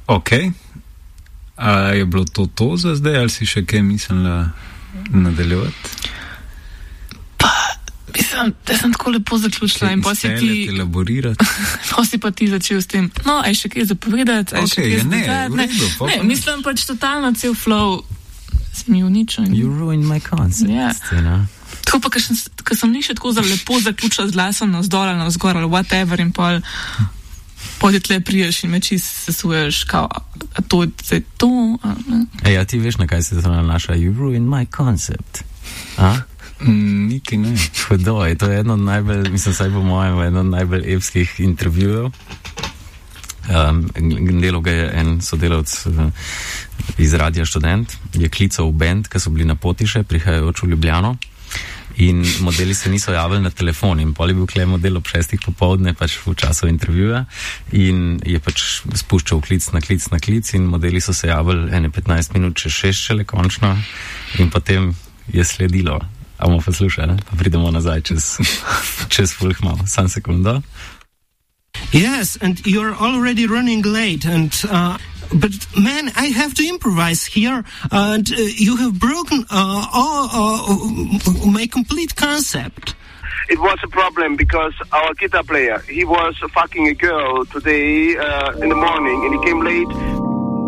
Ok. A je bilo to za zdaj, ali si še kaj mislila nadaljevati? Mislim, da sem tako lepo zaključila in pa si ti elaborirati. Pa si pa ti začel s tem. No, aj še kaj zapovedati, aj še kaj zdaj. Ne, mislim pač totalno cel flow si mi uničil. You ruined my concept. Yeah. Tako pa, ker sem ni še tako lepo zaključila z glasom navzdol ali navzgor ali whatever in pol ti tle priješ in me čist sesuješ kao, a to je to. Ja, ti veš, na kaj se to nanaša. You ruined my concept. A? Niti ne. Hudo je, to je eno od najbolj, mislim, saj po mojem, eno od najbolj epskih intervjujev. Delal ga je en sodelavc iz Radia Študent, je klical v band, ki so bili na poti še, prihajajoč v Ljubljano, in modeli se niso javili na telefon in pol je bil klej model ob 6 popoldne, pač v času intervjuja, in je pač spuščal klic na klic in modeli so se javili ene 15 minut čez 6 šele končno in potem je sledilo. A bomo poslušali, ne? Pa pridemo nazaj čez fulh malo. Sam sekundo. Yes, and you're already running late, and but man, I have to improvise here, and you have broken my complete concept. It was a problem because our guitar player, he was fucking a girl today in the morning, and he came late